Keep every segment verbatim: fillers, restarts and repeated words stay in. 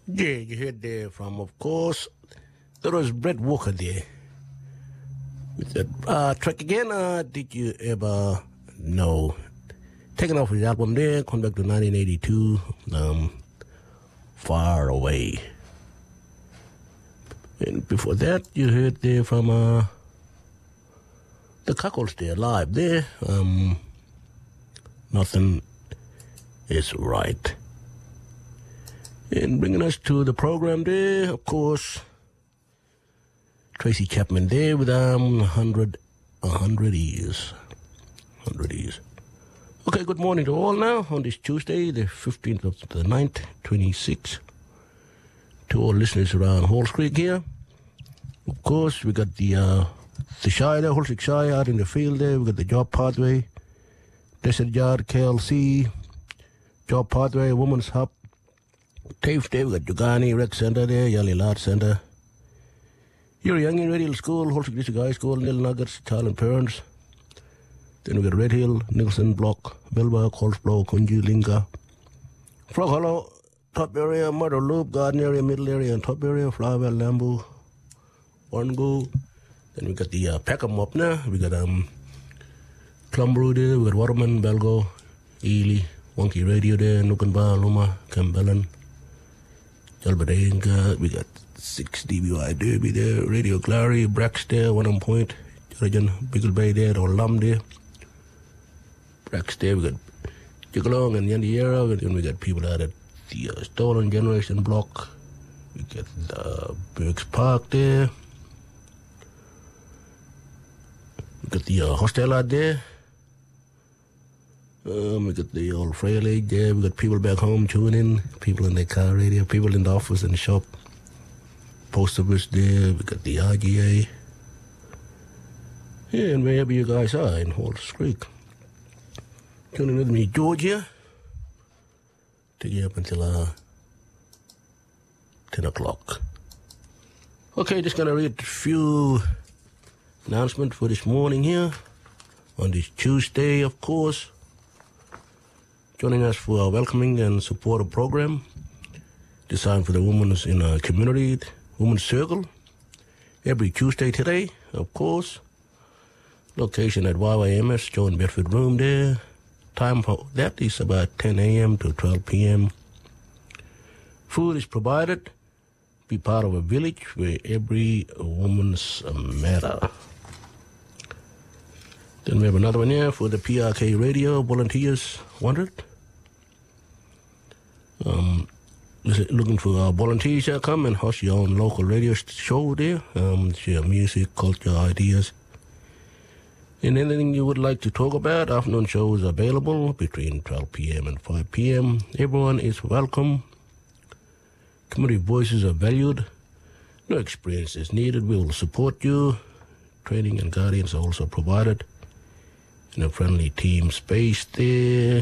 Yeah, you heard there from, of course, there was Brett Walker there. With that uh, track again, uh, Did You Ever Know? Taking off his album there, come back to nineteen eighty-two, um, Far Away. And before that, you heard there from uh, the Cuckolds there, live there. Um, Nothing Is Right. And bringing us to the program there, of course, Tracy Chapman there with um, one hundred, one hundred years. one hundred years. Okay, good morning to all now on this Tuesday, the fifteenth of the ninth, twenty-six. To all listeners around Halls Creek here. Of course, we got the uh, the Shire there, Holsick Shire out in the field there. We got the Job Pathway, Desert Yard, K L C, Job Pathway, Women's Hub, TAFE there. We got Yugani Rec Center there, Yali Lard Center. Here, Young in Red Hill School, Holsick District High School, Nil Nuggets, Talent Parents. Then we got Red Hill, Nilsson Block, Millburg, Holsblow, Kunji, Linga, Frog Hollow, top area, Murder Loop, Garden area, middle area, and top area, Flowerville, Lambu, Warngo. Then we got the uh, Peckham up now. We got um, Clumbrew there, we got Waterman, Belgo, Ely, Wonky Radio there, Nukanba, Luma, Campbellan, Jalbadenga. We got six D B Y Derby there, Radio Clary, Brax there, One on Point, Jarajan, Biggle Bay there, or Lum there. Brax there, we got Jigalong and Yandiera, and then we got people out at the uh, Stolen Generation Block. We got uh, Burks Park there. We got the uh, hostel out there. Um, we got the old Frail Age there. We got people back home tuning in, people in their car radio, people in the office and the shop. Post office there. We got the R G A. Yeah, and wherever you guys are in Halls Creek. Tuning with me, Georgia. Take you up until uh, ten o'clock. Okay, just going to read a few announcements for this morning here. On this Tuesday, of course. Joining us for our welcoming and supportive program. Designed for the women in our community, Women's Circle. Every Tuesday today, of course. Location at Y Y M S, Joan Bedford Room there. Time for that is about ten a.m. to twelve p.m. Food is provided. Be part of a village where every woman's a matter. Then we have another one here for the P R K Radio Volunteers Wanted. Um, looking for uh, volunteers to come and host your own local radio show there. Um, share music, culture, ideas. And anything you would like to talk about, afternoon shows available between twelve p.m. and five p.m. Everyone is welcome. Community voices are valued. No experience is needed. We will support you. Training and guidance are also provided in a friendly team space there.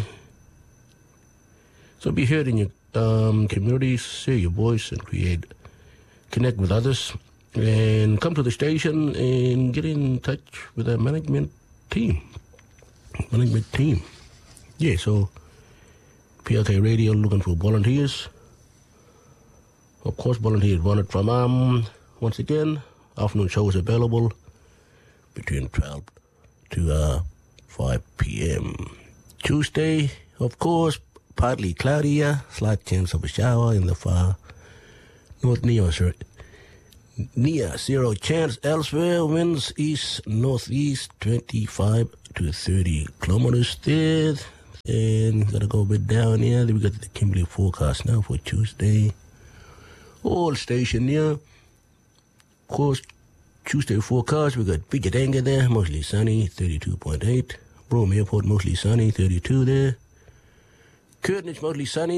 So be heard in your um, communities, share your voice and create, connect with others. And come to the station and get in touch with our management team. Management team. Yeah, so P R K Radio looking for volunteers. Of course, volunteers wanted from, um, once again, afternoon shows available between twelve to uh, five p.m. Tuesday, of course, partly cloudy, uh, slight chance of a shower in the far north near Near zero chance elsewhere. Winds east northeast twenty-five to thirty kilometers there. And gotta go a bit down here. Then we got the Kimberley forecast now for Tuesday. All station here. Of course, Tuesday forecast. We got Pijatanga there, mostly sunny, thirty-two point eight. Broome Airport, mostly sunny, thirty-two there. Curtin, it's mostly sunny.